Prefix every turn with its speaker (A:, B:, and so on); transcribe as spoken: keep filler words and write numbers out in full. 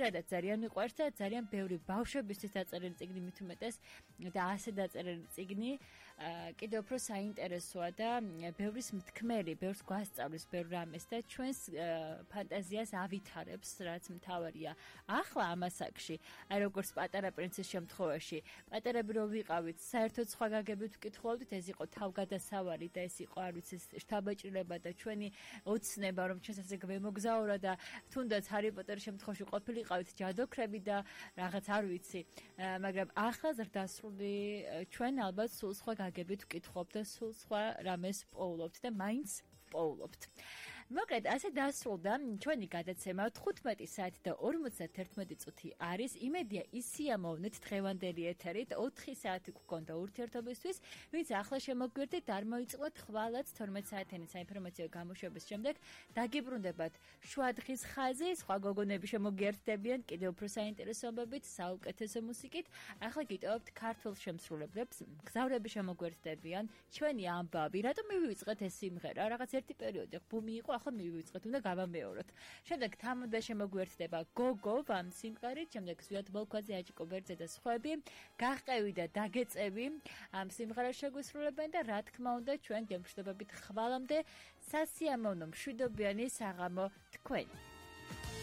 A: ხშირადაც ძალიან მიყვარს და ძალიან ბევრი ბავშვებისთვის დაწერილი წიგნი მით უმეტეს და ასე დაწერილი წიგნი კიდევ უფრო საინტერესოა და ბევრის მთქმელი, ბევრს გვასწავლის ბევრ რამეს და ჩვენს ფანტაზიას ავითარებს, რაც მთავარია. ახლა ამ ასაკში, აი როგორც პატარა პრინცის შემთხვევაში, პატარები რო ვიყავით, საერთოდ სხვა გაგებით ვკითხულობდით, ეს იყო თავგადასავალი და ეს იყო არ ვიცი შთაბეჭდილება და ჩვენი ოცნება, რომ ჩვენს ასე გვემოგზაურა და თუნდაც ჰარი პოტერის შემთხვევაში ყოფილიყავით ჯადოქრები და რაღაც არ ვიცი, მაგრამ ახლა ზრდასრული ჩვენ ალბათ სულ სხვა გაგებით ვკითხულობთ და სულ სხვა რამეს პოულობთ და მაინც პოულობთ. მოკლედ, ასე დასრულდა ჩვენი გადაცემა თხუთმეტი საათი და ორმოცდაერთი წუთი არის. იმედია ისიამოვნეთ დღევანდელი ეთერით. ოთხი საათი გვქონდა ურთიერთობისთვის, ვინც ახლა შემოგვიერთდით, არ მოიწყოთ ხვალაც თორმეტ საათიანი საინფორმაციო გამოშვების შემდეგ. დაგიბრუნდებათ შუადღის ხაზი, სხვა გოგონები შემოგიერთდებიან კიდევ უფრო საინტერესოებით, საუკეთესო მუსიკით. ახლა გიტოვებთ ქართულ შემსრულებლებს, მგზავრები შემოგვიერთდებიან, ჩვენი ამბავი, რატომ მივიწყეთ ეს სიმღერა? რაღაც ერთი პერიოდი ბუმი იყო, ახლა მივიწყეთ, უნდა გავამეოროთ. შემდეგ თამოდა შემოგვიერთდება გოგო ამ სიმღერით, შემდეგ ზვიად ბოლქვაძე, აჭიკო ბერძე და სხვები. გაყევი და დაგეწევი ამ სიმღერას შეგვისრულებენ და რა თქმა უნდა ჩვენ გემშვიდობებით ხვალამდე სასიამოვნო მშვიდობიანი საღამო თქვენ.